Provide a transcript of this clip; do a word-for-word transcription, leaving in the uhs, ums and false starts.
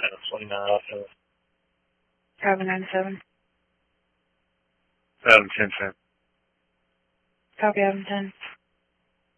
Adam twenty-nine also. Copy nine seven. Adam ten ten. Copy Adam ten.